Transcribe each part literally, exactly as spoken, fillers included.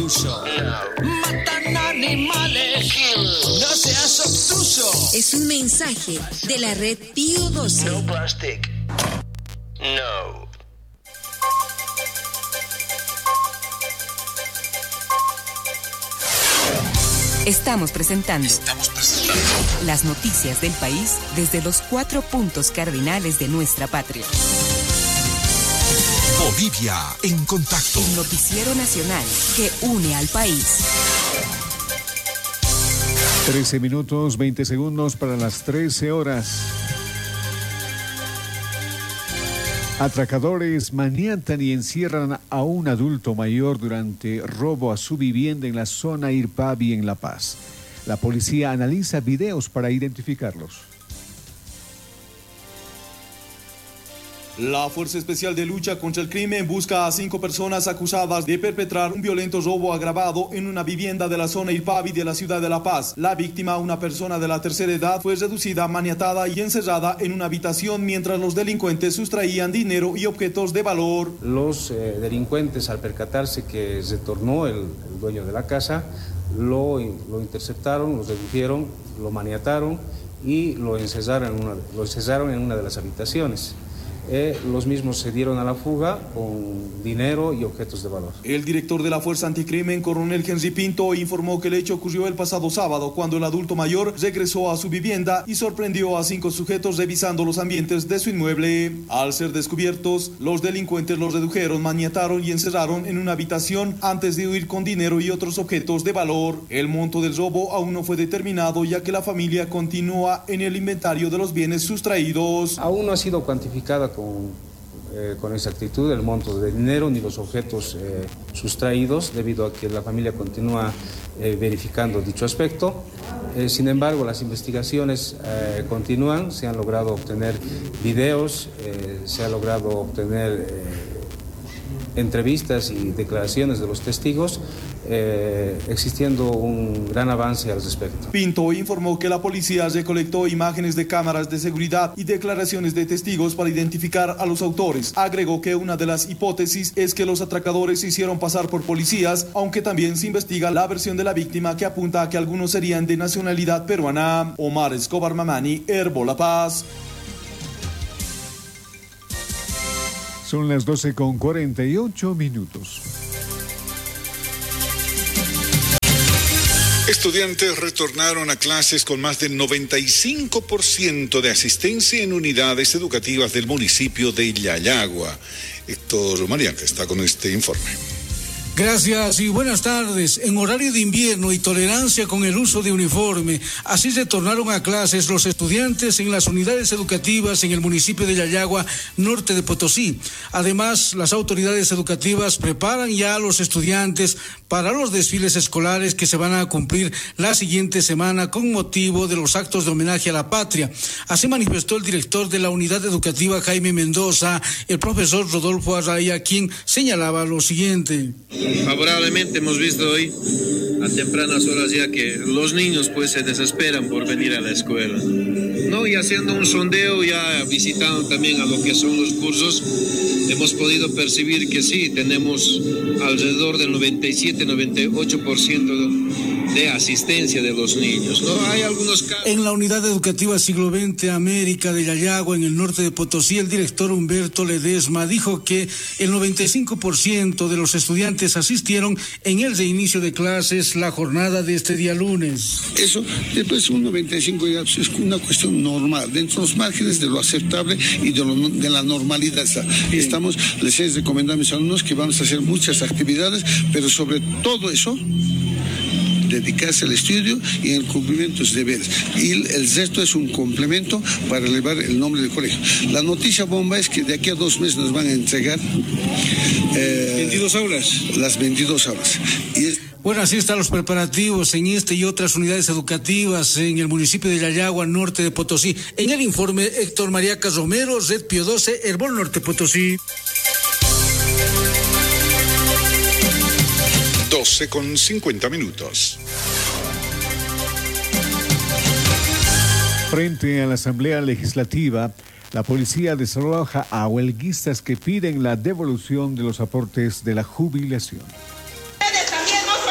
uso. Matan animales. No seas obtuso. Es un mensaje de la red Pío doce. No plastic. No. Estamos presentando, Estamos presentando las noticias del país desde los cuatro puntos cardinales de nuestra patria. Bolivia en contacto. El noticiero nacional que une al país. trece minutos, veinte segundos para las trece horas. Atracadores maniatan y encierran a un adulto mayor durante robo a su vivienda en la zona Irpavi en La Paz. La policía analiza videos para identificarlos. La Fuerza Especial de Lucha contra el Crimen busca a cinco personas acusadas de perpetrar un violento robo agravado en una vivienda de la zona Irpavi de la ciudad de La Paz. La víctima, una persona de la tercera edad, fue reducida, maniatada y encerrada en una habitación mientras los delincuentes sustraían dinero y objetos de valor. Los eh, delincuentes, al percatarse que retornó el, el dueño de la casa, lo, lo interceptaron, lo redujeron, lo maniataron y lo encerraron en una, lo encerraron en una de las habitaciones. Eh, los mismos se dieron a la fuga con dinero y objetos de valor. El director de la Fuerza Anticrimen, coronel Henry Pinto, informó que el hecho ocurrió el pasado sábado cuando el adulto mayor regresó a su vivienda y sorprendió a cinco sujetos revisando los ambientes de su inmueble. Al ser descubiertos, los delincuentes los redujeron, maniataron y encerraron en una habitación antes de huir con dinero y otros objetos de valor. El monto del robo aún no fue determinado, ya que la familia continúa en el inventario de los bienes sustraídos. Aún no ha sido cuantificada con Con, eh, con exactitud el monto de dinero ni los objetos eh, sustraídos, debido a que la familia continúa eh, verificando dicho aspecto. Eh, sin embargo, las investigaciones eh, continúan, se han logrado obtener videos, eh, se ha logrado obtener eh, entrevistas y declaraciones de los testigos, eh, existiendo un gran avance al respecto. Pinto informó que la policía recolectó imágenes de cámaras de seguridad y declaraciones de testigos para identificar a los autores. Agregó que una de las hipótesis es que los atracadores se hicieron pasar por policías, aunque también se investiga la versión de la víctima, que apunta a que algunos serían de nacionalidad peruana. Omar Escobar Mamani, Herbo La Paz. Son las doce con cuarenta y ocho minutos. Estudiantes retornaron a clases con más del noventa y cinco por ciento de asistencia en unidades educativas del municipio de Yayagua. Héctor Marianca está con este informe. Gracias y buenas tardes. En horario de invierno y tolerancia con el uso de uniforme, así retornaron a clases los estudiantes en las unidades educativas en el municipio de Yayagua, norte de Potosí. Además, las autoridades educativas preparan ya a los estudiantes para los desfiles escolares que se van a cumplir la siguiente semana con motivo de los actos de homenaje a la patria. Así manifestó el director de la unidad educativa, Jaime Mendoza, el profesor Rodolfo Arraya, quien señalaba lo siguiente. Favorablemente hemos visto hoy a tempranas horas ya que los niños pues se desesperan por venir a la escuela, ¿no? Y haciendo un sondeo, ya visitando también a lo que son los cursos, hemos podido percibir que sí, tenemos alrededor del noventa y siete, noventa y ocho por ciento de asistencia de los niños, ¿no? Hay algunos casos. En la unidad educativa Siglo veinte América de Yayagua, en el norte de Potosí, el director Humberto Ledesma dijo que el noventa y cinco por ciento de los estudiantes asistieron en el reinicio de clases la jornada de este día lunes. Eso, después un noventa y cinco ya es una cuestión normal, dentro de los márgenes de lo aceptable y de, lo, de la normalidad. Estamos, les he recomendado a mis alumnos que vamos a hacer muchas actividades, pero sobre todo eso, dedicarse al estudio y el cumplimiento de sus deberes. Y el resto es un complemento para elevar el nombre del colegio. La noticia bomba es que de aquí a dos meses nos van a entregar eh, veintidós aulas. Las veintidós aulas. Y es... Bueno, así están los preparativos en este y otras unidades educativas en el municipio de Yayagua, norte de Potosí. En el informe, Héctor Mariacas Romero, Red Pío doce, Herbol Norte Potosí. doce con cincuenta minutos. Frente a la Asamblea Legislativa, la policía desaloja a huelguistas que piden la devolución de los aportes de la jubilación. Ustedes también no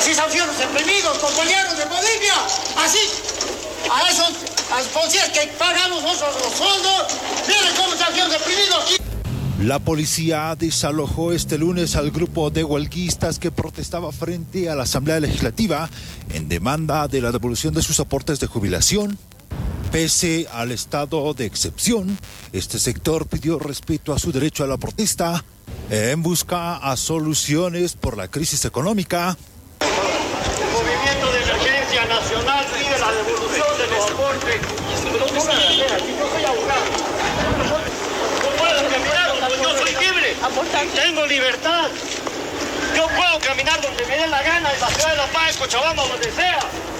Así sancionan los reprimidos, compañeros de Bolivia. Así, a esos, a los policías que pagamos nosotros los sueldos, miren cómo sancionan los reprimidos aquí. La policía desalojó este lunes al grupo de huelguistas que protestaba frente a la Asamblea Legislativa en demanda de la devolución de sus aportes de jubilación. Pese al estado de excepción, este sector pidió respeto a su derecho a la protesta en busca a soluciones por la crisis económica. El movimiento de emergencia nacional pide la devolución de los aportes. Yo soy abogado. Yo puedo caminar donde yo soy libre. Tengo libertad. Yo puedo caminar donde me dé la gana, en la ciudad de La Paz, Cochabamba, donde sea.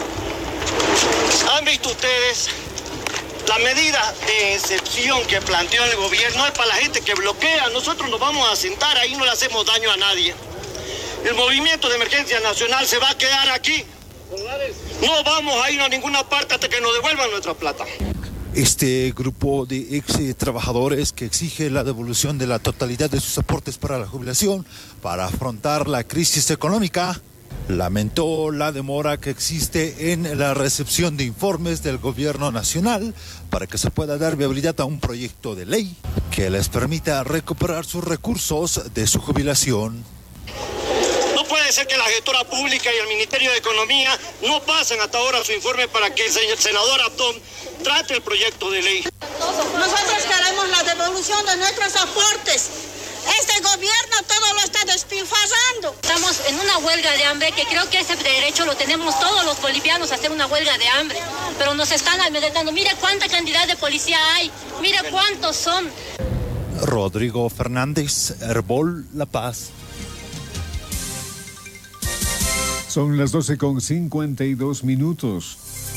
¿Han visto ustedes? La medida de excepción que planteó el gobierno es para la gente que bloquea. Nosotros nos vamos a sentar ahí, no le hacemos daño a nadie. El movimiento de emergencia nacional se va a quedar aquí. No vamos a ir a ninguna parte hasta que nos devuelvan nuestra plata. Este grupo de ex trabajadores que exige la devolución de la totalidad de sus aportes para la jubilación para afrontar la crisis económica lamentó la demora que existe en la recepción de informes del gobierno nacional para que se pueda dar viabilidad a un proyecto de ley que les permita recuperar sus recursos de su jubilación. No puede ser que la gestora pública y el Ministerio de Economía no pasen hasta ahora su informe para que el señor senador Abdón trate el proyecto de ley. Nosotros queremos la devolución de nuestros aportes. Este gobierno todo lo está despilfarrando. Estamos en una huelga de hambre, que creo que ese derecho lo tenemos todos los bolivianos a hacer una huelga de hambre. Pero nos están amedrentando. Mire cuánta cantidad de policía hay. Mire cuántos son. Rodrigo Fernández, Herbol, La Paz. Son las doce con cincuenta y dos minutos.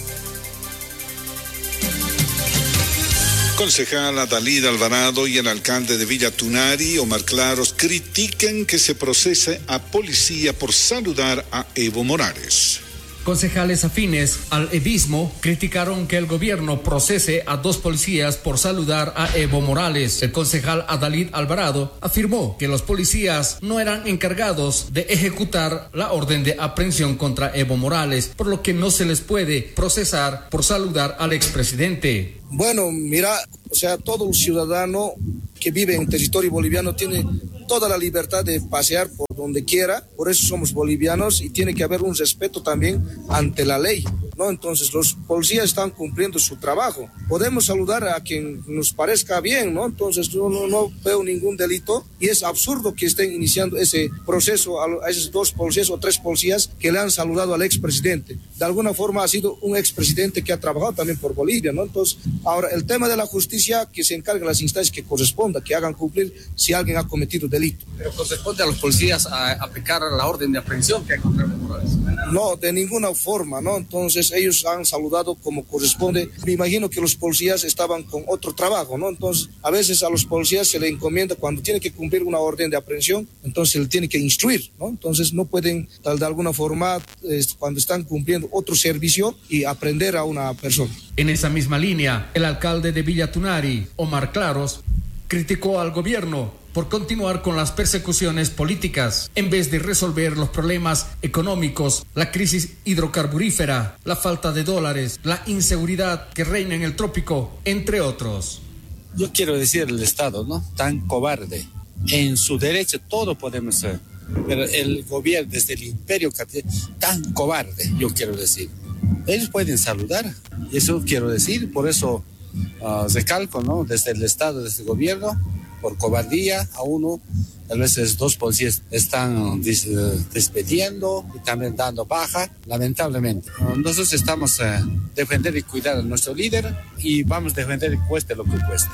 Concejal Adalid Alvarado y el alcalde de Villa Tunari, Omar Claros, critican que se procese a policía por saludar a Evo Morales. Concejales afines al evismo criticaron que el gobierno procese a dos policías por saludar a Evo Morales. El concejal Adalid Alvarado afirmó que los policías no eran encargados de ejecutar la orden de aprehensión contra Evo Morales, por lo que no se les puede procesar por saludar al expresidente. Bueno, mira, o sea, todo ciudadano que vive en territorio boliviano tiene toda la libertad de pasear por donde quiera, por eso somos bolivianos y tiene que haber un respeto también ante la ley, ¿no? Entonces los policías están cumpliendo su trabajo. Podemos saludar a quien nos parezca bien, ¿no? Entonces yo no, no veo ningún delito y es absurdo que estén iniciando ese proceso a, a esos dos policías o tres policías que le han saludado al expresidente. De alguna forma ha sido un expresidente que ha trabajado también por Bolivia, ¿no? Entonces, ahora el tema de la justicia, que se encarguen las instancias que corresponda, que hagan cumplir si alguien ha cometido delito. Pero corresponde a los policías a aplicar la orden de aprehensión que hay contra Evo Morales. No, de ninguna forma, ¿no? Entonces ellos han saludado como corresponde. Me imagino que los policías estaban con otro trabajo, ¿no? Entonces a veces a los policías se les encomienda cuando tiene que cumplir una orden de aprehensión, entonces se le tiene que instruir, ¿no? Entonces no pueden tal de alguna forma eh, cuando están cumpliendo otro servicio y aprender a una persona. En esa misma línea, el alcalde de Villa Tunari, Omar Claros, criticó al gobierno por continuar con las persecuciones políticas en vez de resolver los problemas económicos, la crisis hidrocarburífera, la falta de dólares, la inseguridad que reina en el trópico, entre otros. Yo quiero decir el Estado, ¿no? Tan cobarde. En su derecho todo podemos ser, pero el gobierno desde el imperio capitalista tan cobarde, yo quiero decir. Ellos pueden saludar, eso quiero decir, por eso uh, recalco, ¿no? Desde el Estado, desde el gobierno, por cobardía a uno, a veces dos policías están des, uh, despediendo y también dando baja, lamentablemente. Uh, nosotros estamos a uh, defender y cuidar a nuestro líder y vamos a defender cueste lo que cueste.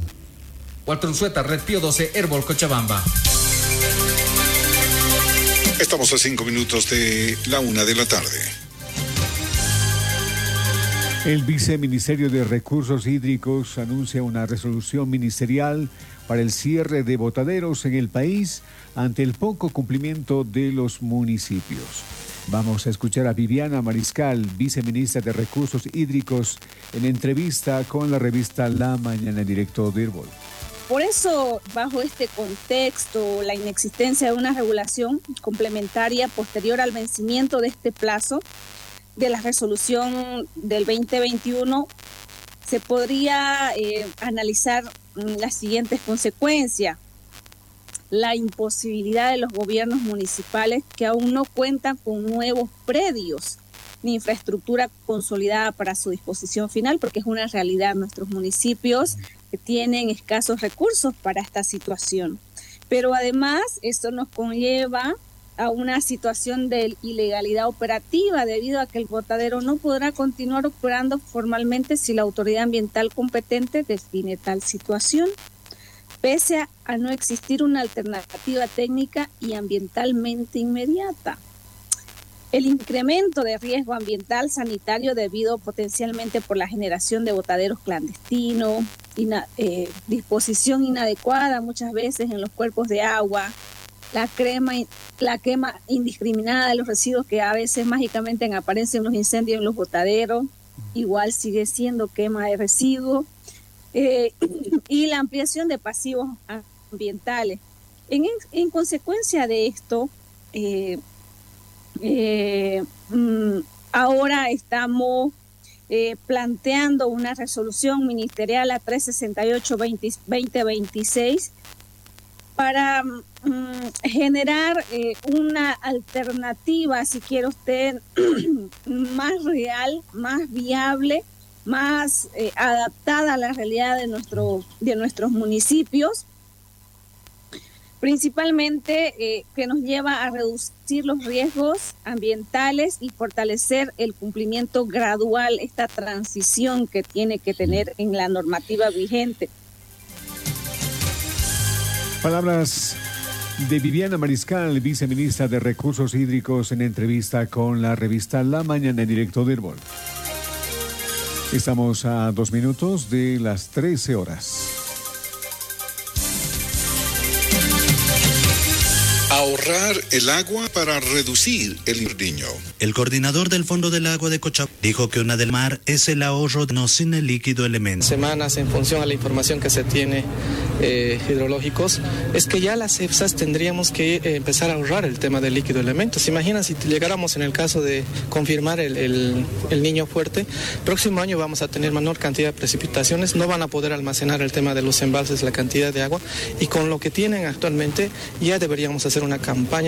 Walter Unzueta, Red Pío doce, Herbol, Cochabamba. Estamos a cinco minutos de la una de la tarde. El Viceministerio de Recursos Hídricos anuncia una resolución ministerial para el cierre de botaderos en el país ante el poco cumplimiento de los municipios. Vamos a escuchar a Viviana Mariscal, viceministra de Recursos Hídricos, en entrevista con la revista La Mañana, directo de Herbol. por eso, bajo este contexto, la inexistencia de una regulación complementaria posterior al vencimiento de este plazo de la resolución del veinte veintiuno, se podría eh, analizar las siguientes consecuencias. La imposibilidad de los gobiernos municipales que aún no cuentan con nuevos predios ni infraestructura consolidada para su disposición final, porque es una realidad. Nuestros municipios que tienen escasos recursos para esta situación. Pero además, esto nos conlleva a una situación de ilegalidad operativa, debido a que el botadero no podrá continuar operando formalmente si la autoridad ambiental competente define tal situación, pese a, a no existir una alternativa técnica y ambientalmente inmediata. El incremento de riesgo ambiental sanitario debido potencialmente por la generación de botaderos clandestinos, ina, eh, disposición inadecuada muchas veces en los cuerpos de agua, la, crema, la quema indiscriminada de los residuos que a veces mágicamente aparecen en los incendios en los botaderos, igual sigue siendo quema de residuos, eh, y la ampliación de pasivos ambientales. En, en consecuencia de esto, eh, Eh, mm, ahora estamos eh, planteando una resolución ministerial a trescientos sesenta y ocho guión veinte veintiséis para mm, generar eh, una alternativa, si quiere usted, más real, más viable, más eh, adaptada a la realidad de, nuestro, de nuestros municipios, principalmente eh, que nos lleva a reducir los riesgos ambientales y fortalecer el cumplimiento gradual, esta transición que tiene que tener en la normativa vigente. Palabras de Viviana Mariscal, viceministra de Recursos Hídricos, en entrevista con la revista La Mañana en directo de Herbol. Estamos a dos minutos de las trece horas. Ahorrar el agua para reducir el niño. El coordinador del Fondo del Agua de Cochabamba dijo que una del mar es el ahorro no sin el líquido elemento. Semanas en función a la información que se tiene eh, hidrológicos, es que ya las EFSAs tendríamos que eh, empezar a ahorrar el tema del líquido elemento. ¿Se imaginan si llegáramos en el caso de confirmar el, el, el niño fuerte? Próximo año vamos a tener menor cantidad de precipitaciones, no van a poder almacenar el tema de los embalses, la cantidad de agua, y con lo que tienen actualmente ya deberíamos hacer una campaña